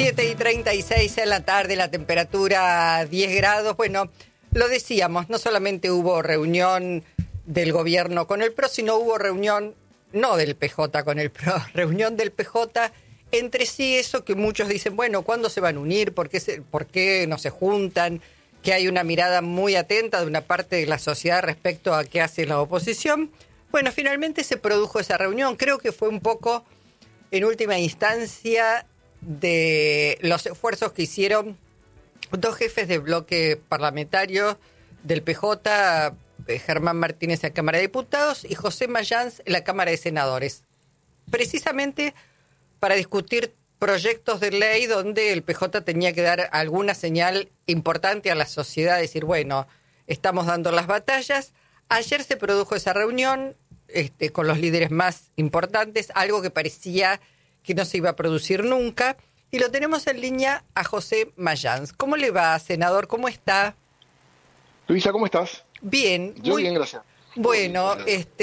7:36 en la tarde, la temperatura 10 grados. Bueno, lo decíamos, no solamente hubo reunión del gobierno con el PRO, sino hubo reunión, no del PJ con el PRO, reunión del PJ entre sí, eso que muchos dicen, bueno, ¿cuándo se van a unir? ¿Por qué no se juntan? Que hay una mirada muy atenta de una parte de la sociedad respecto a qué hace la oposición. Bueno, finalmente se produjo esa reunión. Creo que fue un poco, en última instancia, de los esfuerzos que hicieron dos jefes de bloque parlamentario del PJ, Germán Martínez en la Cámara de Diputados y José Mayans en la Cámara de Senadores, precisamente para discutir proyectos de ley donde el PJ tenía que dar alguna señal importante a la sociedad, decir, bueno, estamos dando las batallas. Ayer se produjo esa reunión con los líderes más importantes, algo que parecía que no se iba a producir nunca, y lo tenemos en línea a José Mayans. ¿Cómo le va, senador? ¿Cómo está? Luisa, ¿cómo estás? Bien. Yo bien, gracias. Bueno,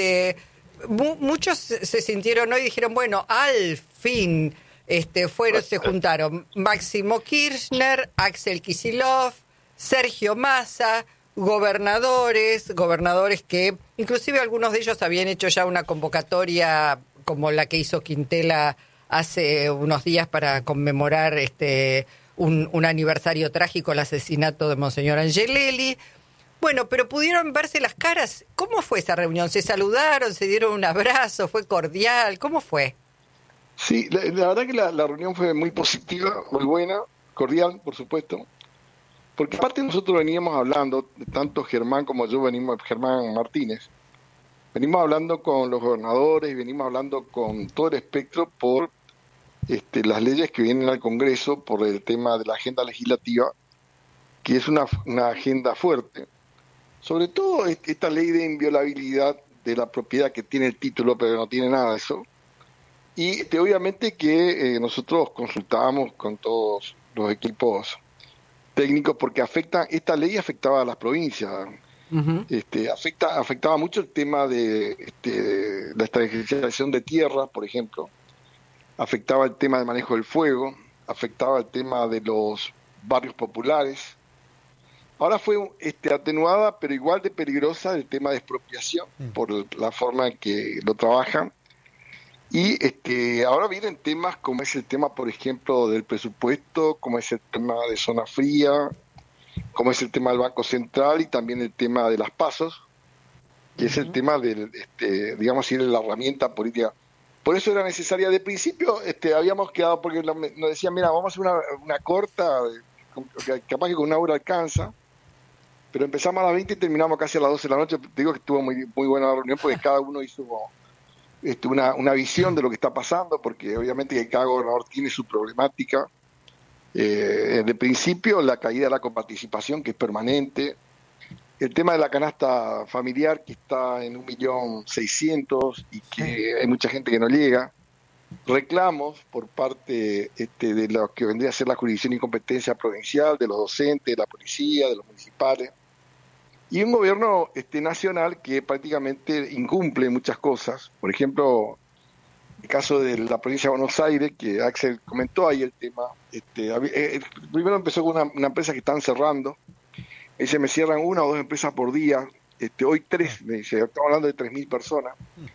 muchos se sintieron hoy y dijeron, bueno, al fin se juntaron Máximo Kirchner, Axel Kicillof, Sergio Massa, gobernadores que inclusive algunos de ellos habían hecho ya una convocatoria como la que hizo Quintela hace unos días para conmemorar un aniversario trágico, el asesinato de Monseñor Angelelli. Bueno, pero pudieron verse las caras. ¿Cómo fue esa reunión? ¿Se saludaron? ¿Se dieron un abrazo? ¿Fue cordial? ¿Cómo fue? Sí, la verdad que la reunión fue muy positiva, muy buena, cordial, por supuesto. Porque aparte nosotros veníamos hablando, tanto Germán como yo, Germán Martínez, venimos hablando con los gobernadores y venimos hablando con todo el espectro por las leyes que vienen al Congreso, por el tema de la agenda legislativa, que es una agenda fuerte. Sobre todo esta ley de inviolabilidad de la propiedad que tiene el título, pero no tiene nada de eso. Y obviamente que nosotros consultábamos con todos los equipos técnicos porque esta ley afectaba a las provincias. Uh-huh. Afectaba mucho el tema de la estatización de tierras, por ejemplo. Afectaba el tema del manejo del fuego, afectaba el tema de los barrios populares. Ahora fue atenuada, pero igual de peligrosa el tema de expropiación, por la forma en que lo trabajan. Y ahora vienen temas como es el tema, por ejemplo, del presupuesto, como es el tema de zona fría, como es el tema del Banco Central y también el tema de las PASOs, que es el tema del, digamos, la herramienta política. Por eso era necesaria. De principio habíamos quedado, porque nos decían, mira, vamos a hacer una corta, capaz que con una hora alcanza, pero empezamos a las 20 y terminamos casi a las 12 de la noche. Te digo que estuvo muy buena la reunión porque cada uno hizo una visión de lo que está pasando, porque obviamente que cada gobernador tiene su problemática. De principio, la caída de la coparticipación, que es permanente. El tema de la canasta familiar, que está en 1.600.000 y que hay mucha gente que no llega. Reclamos por parte de lo que vendría a ser la jurisdicción y competencia provincial, de los docentes, de la policía, de los municipales. Y un gobierno nacional que prácticamente incumple muchas cosas. Por ejemplo, el caso de la provincia de Buenos Aires, que Axel comentó ahí el tema. Primero empezó con una empresa que están cerrando. Dice, me cierran 1 o 2 empresas por día. Hoy 3, me dice, estamos hablando de 3.000 personas.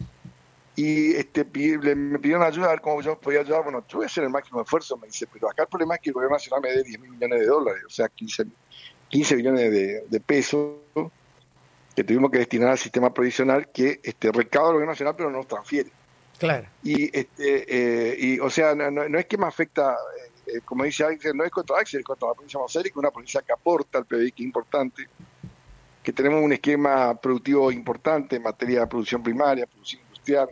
Y me pidieron ayuda, a ver cómo yo podía ayudar. Bueno, yo voy a hacer el máximo esfuerzo, me dice, pero acá el problema es que el gobierno nacional me dé $10.000 millones, o sea, 15 billones de pesos que tuvimos que destinar al sistema provisional que recauda el gobierno nacional pero no nos transfiere. Claro. Y o sea, no es que me afecta, como dice Axel, no es contra Axel, es contra la provincia de Buenos Aires, que es una provincia que aporta al PBI, que es importante, que tenemos un esquema productivo importante en materia de producción primaria, producción industrial.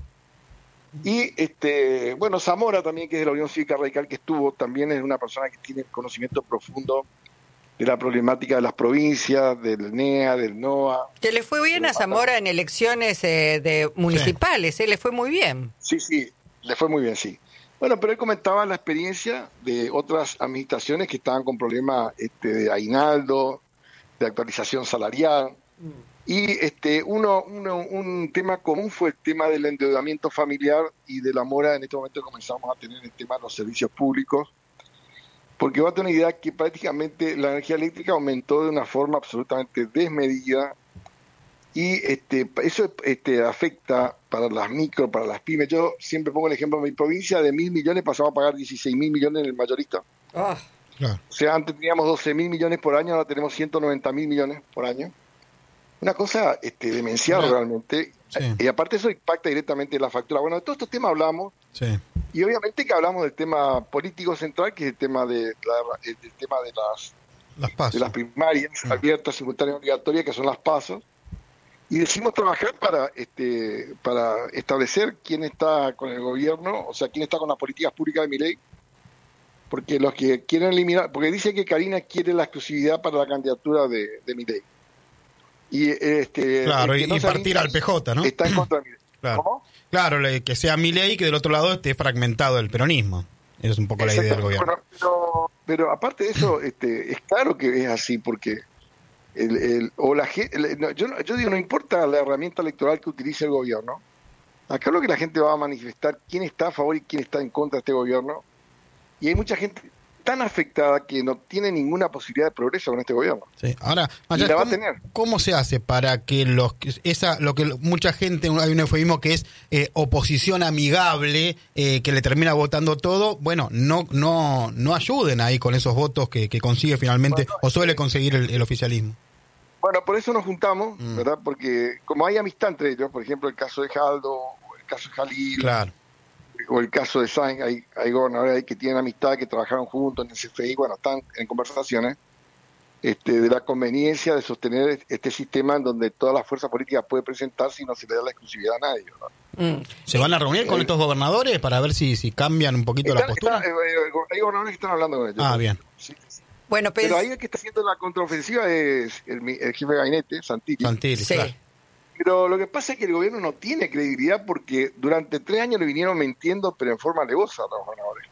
Y bueno, Zamora también, que es de la Unión Cívica Radical, que estuvo, también es una persona que tiene conocimiento profundo de la problemática de las provincias, del NEA, del NOA. Que le fue bien a Zamora en elecciones municipales, sí. Le fue muy bien. Sí, le fue muy bien, sí. Bueno, pero él comentaba la experiencia de otras administraciones que estaban con problemas de aguinaldo, de actualización salarial. Y un tema común fue el tema del endeudamiento familiar y de la mora. En este momento comenzamos a tener el tema de los servicios públicos. porque va a tener una idea que prácticamente la energía eléctrica aumentó de una forma absolutamente desmedida y eso afecta para las micro, para las pymes. Yo siempre pongo el ejemplo de mi provincia, de 1.000 millones pasamos a pagar 16.000 millones en el mayorista. Ah, Claro. O sea, antes teníamos 12.000 millones por año, ahora tenemos 190.000 millones por año. Una cosa demencial Ahora, realmente. sí. Y aparte eso impacta directamente en la factura. Bueno, de todos estos temas hablamos. Sí. Y obviamente que hablamos del tema político central, que es el tema de Las PASO. las primarias abiertas, simultáneas, obligatorias, que son las PASO. Y decimos trabajar para establecer quién está con el gobierno, o sea, quién está con las políticas públicas de Milei, porque los que quieren eliminar, porque dice que Karina quiere la exclusividad para la candidatura de Milei. Y Claro, el que no y se partir anima al PJ, ¿no? está en contra de Milei. Claro. ¿Cómo? Claro, que sea Milei y que del otro lado esté fragmentado el peronismo. Esa es un poco la idea del gobierno. Bueno, pero aparte de eso, es claro que es así, porque yo digo, no importa la herramienta electoral que utilice el gobierno, acá lo que la gente va a manifestar quién está a favor y quién está en contra de este gobierno, y hay mucha gente tan afectada que no tiene ninguna posibilidad de progreso con este gobierno. Sí. Ahora, Y la va a tener. ¿cómo se hace para que lo que mucha gente, hay un eufemismo que es oposición amigable, que le termina votando todo, bueno, no ayuden ahí con esos votos que consigue finalmente, Bueno, o suele conseguir el oficialismo? Bueno, por eso nos juntamos, ¿verdad? Porque como hay amistad entre ellos, por ejemplo, el caso de Jaldo, o el caso de Jalil, Claro. o el caso de Sainz, hay gobernadores ahí que tienen amistad, que trabajaron juntos en el CFI, bueno, están en conversaciones de la conveniencia de sostener este sistema en donde todas las fuerzas políticas pueden presentarse y no se le da la exclusividad a nadie, ¿verdad? ¿Se van a reunir con estos gobernadores para ver si cambian un poquito la postura? Hay gobernadores que están hablando con ellos. Ah, bien. Sí. bueno, Pero ahí el que está haciendo la contraofensiva es el jefe de gabinete, Santilli. Santilli, sí. claro. Pero lo que pasa es que el gobierno no tiene credibilidad porque durante 3 años le vinieron mintiendo, pero en forma alevosa a los gobernadores.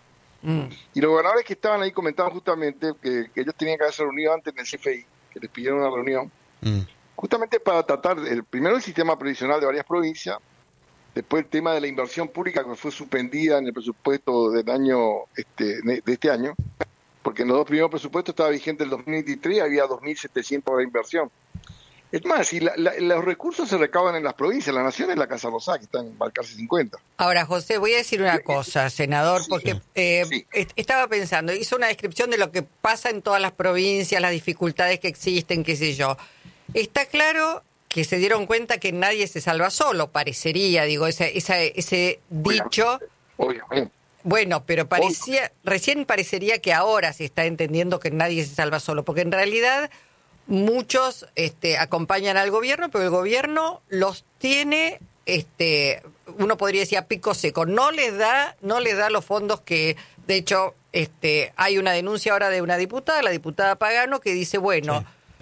Y los gobernadores que estaban ahí comentaban justamente que ellos tenían que haberse reunido antes en el CFI, que les pidieron una reunión, justamente para tratar primero el sistema previsional de varias provincias, después el tema de la inversión pública que fue suspendida en el presupuesto del año de este año, porque en los 2 primeros presupuestos estaba vigente el 2023 y había 2.700 para inversión. Es más, si los recursos se recaudan en las provincias, la nación es la Casa Rosada, que está en Balcarce 50. Ahora, José, voy a decir una cosa, senador, porque Sí. estaba pensando, hizo una descripción de lo que pasa en todas las provincias, las dificultades que existen, qué sé yo. Está claro que se dieron cuenta que nadie se salva solo, parecería, digo, ese dicho. Obviamente. Bueno, pero recién parecería que ahora se está entendiendo que nadie se salva solo, porque en realidad muchos acompañan al gobierno, pero el gobierno los tiene, uno podría decir a pico seco, no les da los fondos que, de hecho, hay una denuncia ahora de una diputada, la diputada Pagano, que dice, bueno,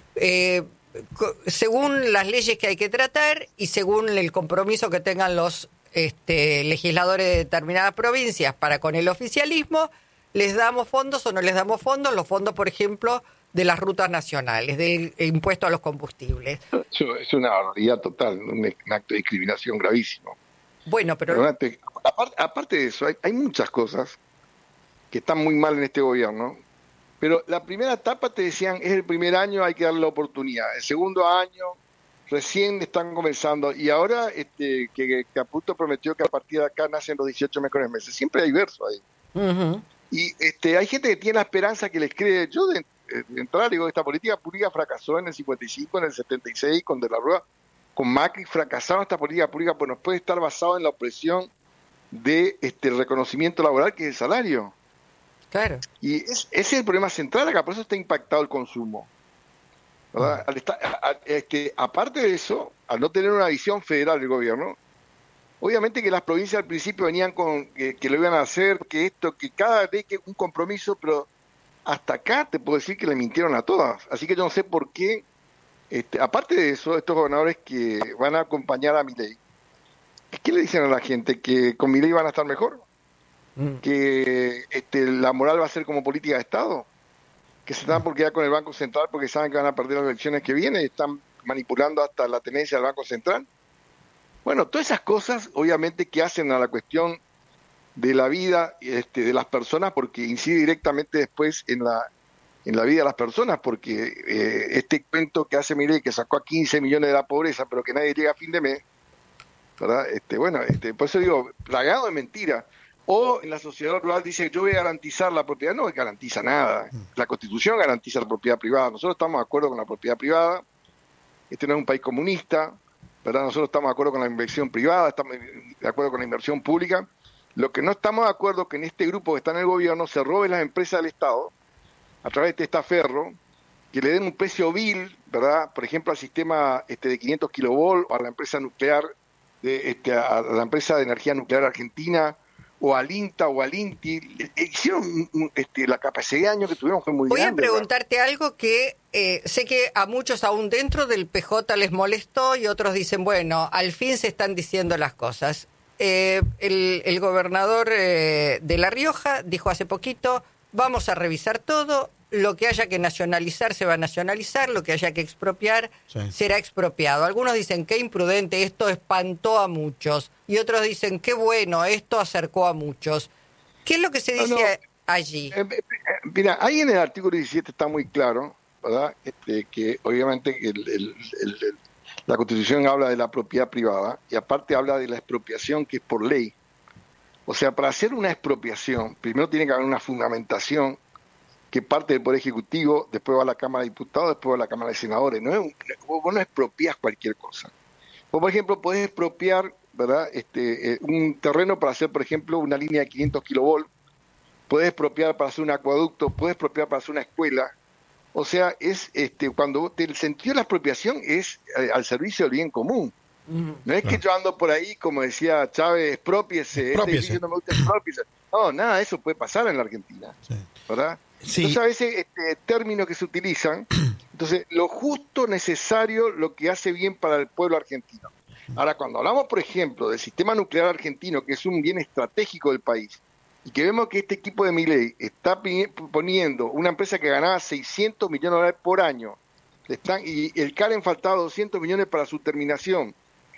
según las leyes que hay que tratar y según el compromiso que tengan los legisladores de determinadas provincias para con el oficialismo, les damos fondos o no les damos fondos, los fondos, por ejemplo, de las rutas nacionales, del impuesto a los combustibles. Eso es una barbaridad total, un acto de discriminación gravísimo. Bueno, pero aparte de eso, hay muchas cosas que están muy mal en este gobierno, pero la primera etapa te decían, es el primer año, hay que darle la oportunidad. El segundo año, recién están comenzando, y ahora que Caputo prometió que a partir de acá nacen los 18 mejores meses. Siempre hay verso ahí. uh-huh. Y hay gente que tiene la esperanza que les cree. Yo de entrada digo, esta política pública fracasó en el 55, en el 76, con De la Rúa, con Macri fracasaron esta política pública, pues no puede estar basado en la opresión de reconocimiento laboral, que es el salario. Claro. Y ese es el problema central acá, por eso está impactado el consumo, ¿verdad? Aparte de eso, al no tener una visión federal del gobierno, obviamente que las provincias al principio venían con que lo iban a hacer, que cada vez que un compromiso, pero hasta acá te puedo decir que le mintieron a todas. Así que yo no sé por qué, aparte de eso, estos gobernadores que van a acompañar a Milei, ¿qué le dicen a la gente? ¿Que con Milei van a estar mejor? ¿Que la moral va a ser como política de Estado? ¿Que se están por quedar con el Banco Central porque saben que van a perder las elecciones que vienen y están manipulando hasta la tenencia del Banco Central? Bueno, todas esas cosas, obviamente, que hacen a la cuestión de la vida de las personas, porque incide directamente después en la vida de las personas, porque este cuento que hace Milei, que sacó a 15 millones de la pobreza, pero que nadie llega a fin de mes, ¿verdad? Por eso digo, plagado de mentira. O en la sociedad rural dice, yo voy a garantizar la propiedad. No garantiza nada. La Constitución garantiza la propiedad privada. Nosotros estamos de acuerdo con la propiedad privada. Este no es un país comunista, ¿verdad? Nosotros estamos de acuerdo con la inversión privada, estamos de acuerdo con la inversión pública. Lo que no estamos de acuerdo es que en este grupo que está en el gobierno se roben las empresas del Estado a través de testaferro, que le den un precio vil, ¿verdad? Por ejemplo, al sistema de 500 kilovolt, o a la empresa nuclear, a la empresa de energía nuclear argentina, o al INTA o al INTI. Hicieron la capacidad de daño que tuvieron fue muy grande. Voy a preguntarte algo que sé que a muchos aún dentro del PJ les molestó y otros dicen, bueno, al fin se están diciendo las cosas. El gobernador de La Rioja dijo hace poquito, vamos a revisar todo, lo que haya que nacionalizar se va a nacionalizar, lo que haya que expropiar será expropiado. Algunos dicen, qué imprudente, esto espantó a muchos, y otros dicen, qué bueno, esto acercó a muchos. ¿Qué es lo que se dice allí? Mira, ahí en el artículo 17 está muy claro, ¿verdad? Que obviamente la Constitución habla de la propiedad privada, y aparte habla de la expropiación, que es por ley. O sea, para hacer una expropiación, primero tiene que haber una fundamentación que parte del Poder Ejecutivo, después va a la Cámara de Diputados, después va a la Cámara de Senadores. Vos no expropiás cualquier cosa. Vos, por ejemplo, podés expropiar, ¿verdad? Un terreno para hacer, por ejemplo, una línea de 500 kilovolt, podés expropiar para hacer un acueducto, podés expropiar para hacer una escuela. O sea, es cuando el sentido de la expropiación es al servicio del bien común. No es que yo ando por ahí, como decía Chávez, expropiese. No me gusta, expropiese. No, nada de eso puede pasar en la Argentina, ¿verdad? Sí. Entonces, a veces términos que se utilizan, entonces, lo justo, necesario, lo que hace bien para el pueblo argentino. Ahora, cuando hablamos, por ejemplo, del sistema nuclear argentino, que es un bien estratégico del país, y que vemos que este equipo de Milei está poniendo una empresa que ganaba 600 millones de dólares por año, y el Caren faltaba 200 millones para su terminación,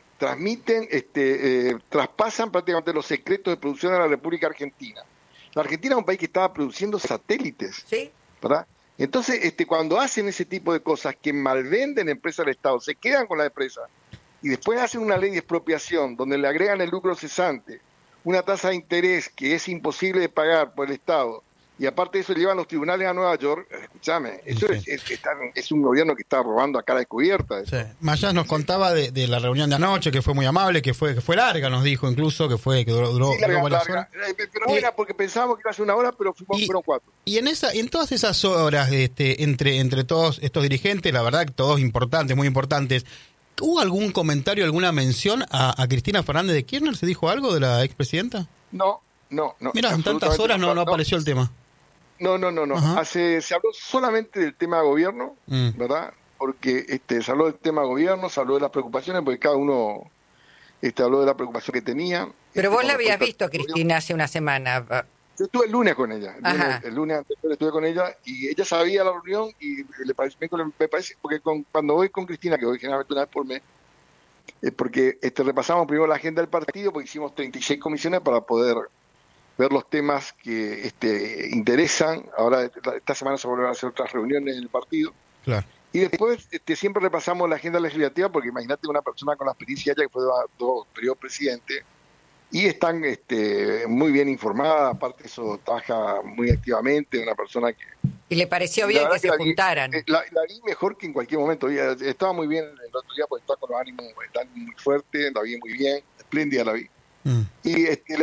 traspasan prácticamente los secretos de producción de la República Argentina. La Argentina es un país que estaba produciendo satélites, ¿sí? ¿Verdad? Entonces, cuando hacen ese tipo de cosas que malvenden empresas del Estado, se quedan con la empresa y después hacen una ley de expropiación donde le agregan el lucro cesante, una tasa de interés que es imposible de pagar por el Estado, y aparte de eso llevan los tribunales a Nueva York, escúchame, eso es un gobierno que está robando a cara descubierta. Sí. Mayas nos contaba de la reunión de anoche, que fue muy amable, que fue larga, nos dijo incluso, que duró varias horas. Pero era porque pensábamos que iba a ser una hora, pero fueron 4. Y en todas esas horas, entre todos estos dirigentes, la verdad que todos importantes, muy importantes, ¿hubo algún comentario, alguna mención a Cristina Fernández de Kirchner? ¿Se dijo algo de la expresidenta? No. Mira, en tantas horas no apareció el tema. No. Se habló solamente del tema de gobierno, ¿verdad? Porque se habló del tema de gobierno, se habló de las preocupaciones, porque cada uno habló de la preocupación que tenía. Pero vos la habías visto, Cristina, hace una semana. Yo estuve el lunes con ella. El lunes anterior estuve con ella y ella sabía la reunión y me parece porque cuando voy con Cristina, que voy generalmente una vez por mes, porque repasamos primero la agenda del partido, porque hicimos 36 comisiones para poder ver los temas que interesan. Ahora, esta semana se vuelven a hacer otras reuniones en el partido. Claro. Y después siempre repasamos la agenda legislativa, porque imagínate una persona con la experiencia ya que fue 2 periodos presidente, y están muy bien informada, aparte eso trabaja muy activamente, una persona que... ¿Y le pareció bien que se juntaran? La vi mejor que en cualquier momento. Estaba muy bien el otro día porque estaba con los ánimos muy fuertes, la vi muy bien, espléndida la vi. Y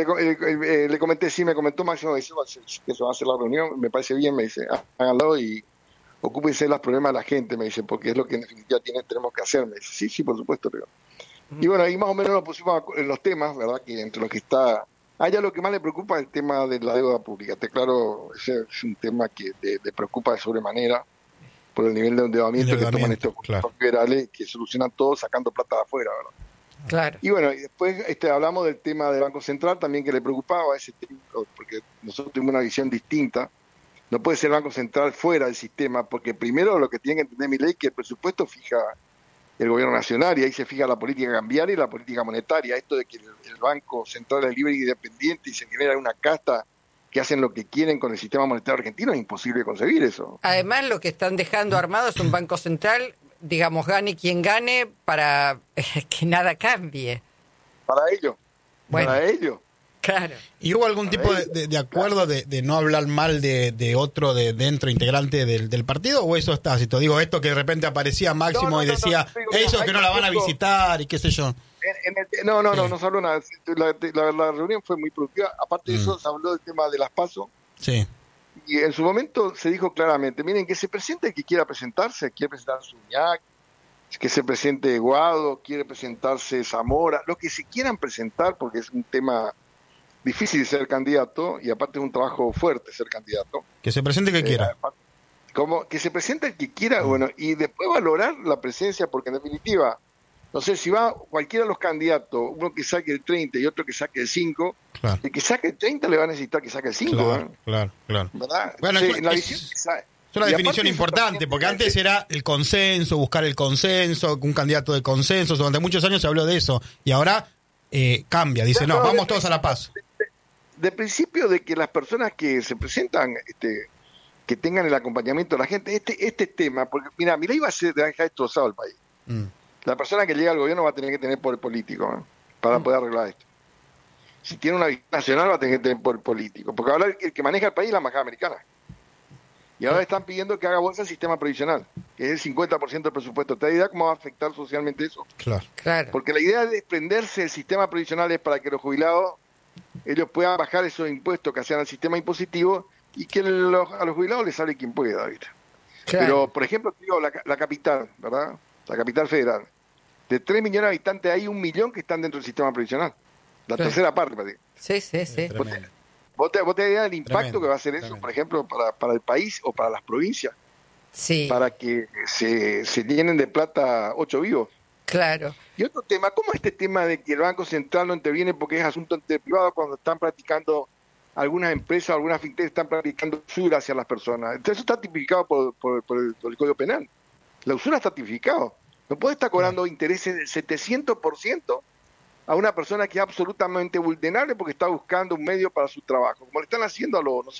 le comenté, me comentó Máximo que eso va a ser la reunión, me parece bien, me dice, háganlo y ocúpense de los problemas de la gente, me dice, porque es lo que en definitiva tenemos que hacer. Me dice, sí, por supuesto, pero... Y bueno, ahí más o menos nos pusimos en los temas, ¿verdad? Que entre los que está... A ella lo que más le preocupa es el tema de la deuda pública. Claro, ese es un tema que le preocupa de sobremanera por el nivel de endeudamiento que toman estos gobiernos liberales, que solucionan todo sacando plata de afuera, ¿verdad? Claro. Y bueno, y después hablamos del tema del Banco Central también, que le preocupaba ese tema, porque nosotros tuvimos una visión distinta. No puede ser el Banco Central fuera del sistema, porque primero lo que tiene que entender Milei es que el presupuesto fija el gobierno nacional, y ahí se fija la política cambiaria y la política monetaria. Esto de que el Banco Central es libre e independiente y se genera una casta que hacen lo que quieren con el sistema monetario argentino, es imposible conseguir eso. Además, lo que están dejando armado es un Banco Central, digamos, gane quien gane, para que nada cambie. Para ello. Bueno, para ello. Claro. ¿Y hubo algún tipo de acuerdo de no hablar mal de otro de dentro integrante del partido? ¿O eso está tácito? Digo, esto que de repente aparecía Máximo y decía, ellos que no la van a visitar y qué sé yo. No se habló nada. La reunión fue muy productiva. Aparte de eso, se habló del tema de las PASO. Sí. Y en su momento se dijo claramente, miren, que se presente el que quiera presentarse, quiere presentarse Uñac, que se presente Guado, quiere presentarse Zamora, los que se quieran presentar, porque es un tema difícil de ser candidato, y aparte es un trabajo fuerte ser candidato. Que se presente el que quiera. Como que se presente el que quiera, bueno, y después valorar la presencia, porque en definitiva, no sé, si va cualquiera de los candidatos, uno que saque el 30 y otro que saque el 5, claro. El que saque el 30 le va a necesitar que saque el 5. Claro. ¿Verdad? Bueno, sí, es una definición importante, porque antes era el consenso, buscar el consenso, un candidato de consenso, durante muchos años se habló de eso, y ahora cambia, dice, no, vamos todos a la paz. De principio de que las personas que se presentan, que tengan el acompañamiento de la gente, este tema, porque mira, Milei va a dejar destrozado el país. La persona que llega al gobierno va a tener que tener poder político para poder arreglar esto. Si tiene una visión nacional va a tener que tener poder político, porque ahora el que maneja el país es la embajada americana. Y ahora están pidiendo que haga bolsa el sistema previsional, que es el 50% del presupuesto. ¿Te da idea cómo va a afectar socialmente eso? Claro. Porque la idea de desprenderse del sistema previsional es para que los jubilados, ellos puedan bajar esos impuestos que hacían al sistema impositivo y que a los jubilados les sale quien pueda, ¿viste? Claro. Pero, por ejemplo, digo, la capital, ¿verdad? La capital federal. De 3 millones de habitantes hay 1 millón que están dentro del sistema previsional. La tercera parte, para ti. Sí. ¿Vos te das idea del impacto Tremendo, que va a hacer eso, por ejemplo, para el país o para las provincias? Sí. Para que se llenen de plata 8 vivos. Claro. Y otro tema, ¿cómo este tema de que el Banco Central no interviene porque es asunto entre privados cuando están practicando algunas empresas, algunas fintechs están practicando usura hacia las personas? Entonces eso está tipificado por el Código Penal. La usura está tipificado. No puede estar cobrando intereses del 700% a una persona que es absolutamente vulnerable porque está buscando un medio para su trabajo, como le están haciendo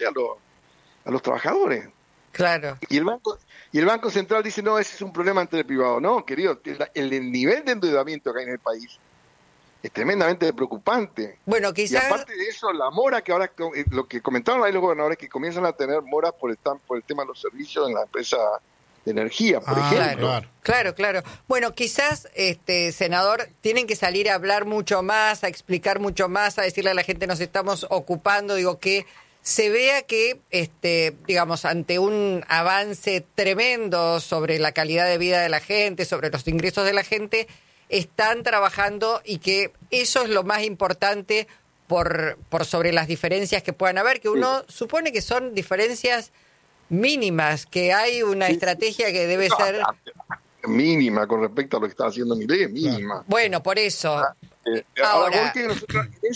a los trabajadores. Claro. Y el Banco Central dice, no, ese es un problema entre el privado. No, querido, el nivel de endeudamiento que hay en el país es tremendamente preocupante. Bueno, quizás... Y aparte de eso, la mora que ahora, lo que comentaron ahí los gobernadores, que comienzan a tener moras por el tema de los servicios en la empresa de energía, por ejemplo. Claro. Bueno, quizás, senador, tienen que salir a hablar mucho más, a explicar mucho más, a decirle a la gente nos estamos ocupando, digo, que se vea que, digamos, ante un avance tremendo sobre la calidad de vida de la gente, sobre los ingresos de la gente, están trabajando y que eso es lo más importante por sobre las diferencias que puedan haber, que uno supone que son diferencias mínimas, que hay una estrategia que debe ser mínima con respecto a lo que está haciendo Milei, es mínima. Bueno, por eso. Ahora, nosotros,